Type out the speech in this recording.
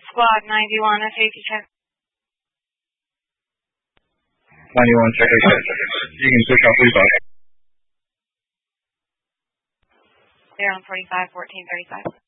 Squad 91, a safety check. 91, check. You can push off police officer. They're on 45, 1435.